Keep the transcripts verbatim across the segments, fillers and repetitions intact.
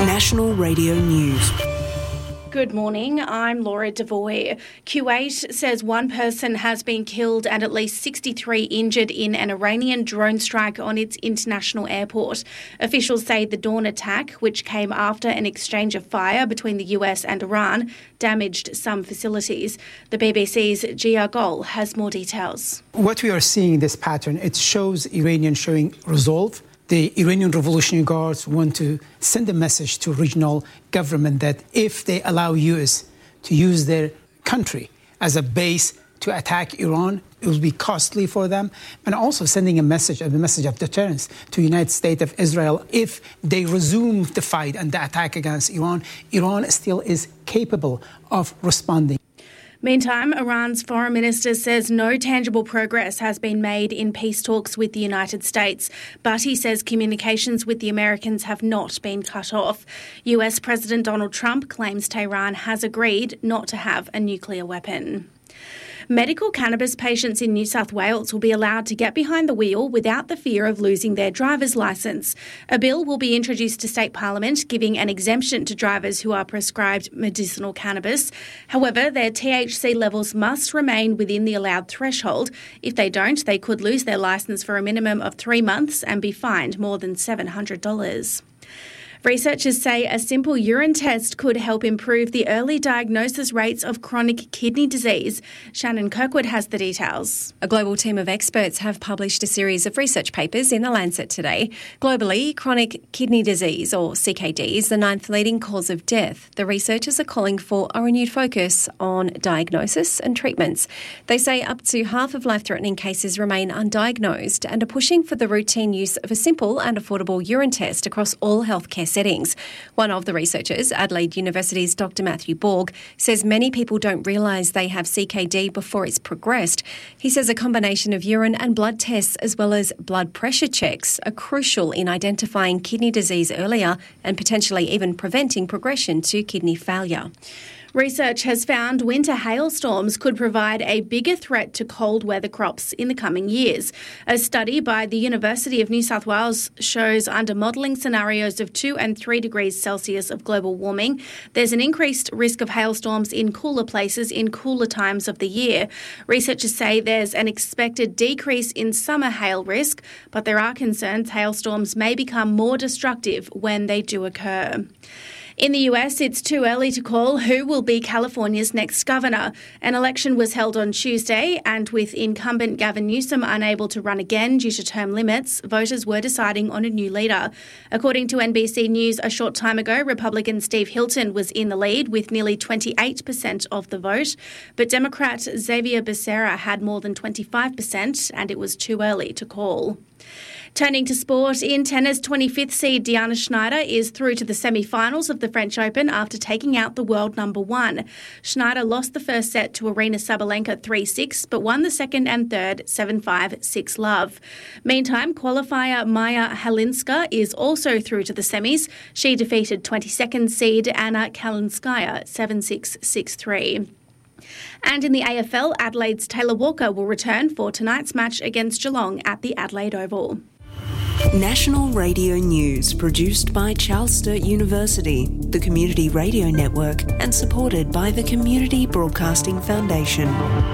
National Radio News. Good morning, I'm Laura Devoy. Kuwait says one person has been killed and at least sixty-three injured in an Iranian drone strike on its international airport. Officials say the dawn attack, which came after an exchange of fire between the U S and Iran, damaged some facilities. The B B C's Gia Gol has more details. What we are seeing in this pattern, it shows Iranians showing resolve. The Iranian Revolutionary Guards want to send a message to regional government that if they allow U S to use their country as a base to attack Iran, it will be costly for them. And also sending a message, a message of deterrence to the United States of Israel. If they resume the fight and the attack against Iran, Iran still is capable of responding. Meantime, Iran's foreign minister says no tangible progress has been made in peace talks with the United States, but he says communications with the Americans have not been cut off. U S President Donald Trump claims Tehran has agreed not to have a nuclear weapon. Medical cannabis patients in New South Wales will be allowed to get behind the wheel without the fear of losing their driver's licence. A bill will be introduced to state parliament giving an exemption to drivers who are prescribed medicinal cannabis. However, their T H C levels must remain within the allowed threshold. If they don't, they could lose their licence for a minimum of three months and be fined more than seven hundred dollars. Researchers say a simple urine test could help improve the early diagnosis rates of chronic kidney disease. Shannon Kirkwood has the details. A global team of experts have published a series of research papers in The Lancet today. Globally, chronic kidney disease, or C K D, is the ninth leading cause of death. The researchers are calling for a renewed focus on diagnosis and treatments. They say up to half of life-threatening cases remain undiagnosed and are pushing for the routine use of a simple and affordable urine test across all healthcare settings. One of the researchers, Adelaide University's Doctor Matthew Borg, says many people don't realise they have C K D before it's progressed. He says a combination of urine and blood tests as well as blood pressure checks are crucial in identifying kidney disease earlier and potentially even preventing progression to kidney failure. Research has found winter hailstorms could provide a bigger threat to cold weather crops in the coming years. A study by the University of New South Wales shows under modelling scenarios of two and three degrees Celsius of global warming, there's an increased risk of hailstorms in cooler places in cooler times of the year. Researchers say there's an expected decrease in summer hail risk, but there are concerns hailstorms may become more destructive when they do occur. In the U S, it's too early to call who will be California's next governor. An election was held on Tuesday, and with incumbent Gavin Newsom unable to run again due to term limits, voters were deciding on a new leader. According to N B C News, a short time ago, Republican Steve Hilton was in the lead with nearly twenty-eight percent of the vote, but Democrat Xavier Becerra had more than twenty-five percent, and it was too early to call. Turning to sport, in tennis, twenty-fifth seed Diana Schneider is through to the semi-finals of the French Open after taking out the world number one. Schneider lost the first set to Aryna Sabalenka three six, but won the second and third seven five, six love. Meantime, qualifier Maya Halinska is also through to the semis. She defeated twenty-second seed Anna Kalinskaya seven six, six three. And in the A F L, Adelaide's Taylor Walker will return for tonight's match against Geelong at the Adelaide Oval. National Radio News, produced by Charles Sturt University, the Community Radio Network, and supported by the Community Broadcasting Foundation.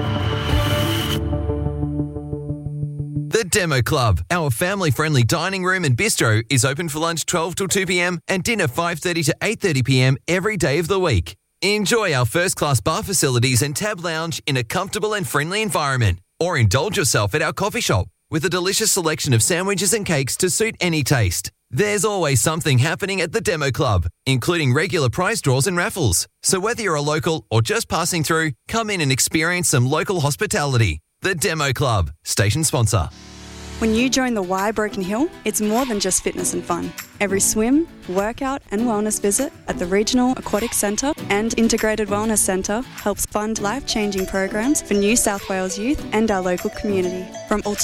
The Demo Club, our family-friendly dining room and bistro, is open for lunch twelve till two p.m. and dinner five thirty to eight thirty p.m. every day of the week. Enjoy our first-class bar facilities and tab lounge in a comfortable and friendly environment, or indulge yourself at our coffee shop with a delicious selection of sandwiches and cakes to suit any taste. There's always something happening at the Demo Club, including regular prize draws and raffles. So whether you're a local or just passing through, come in and experience some local hospitality. The Demo Club, station sponsor. When you join the Y Broken Hill, it's more than just fitness and fun. Every swim, workout and wellness visit at the Regional Aquatic Centre and Integrated Wellness Centre helps fund life-changing programs for New South Wales youth and our local community. From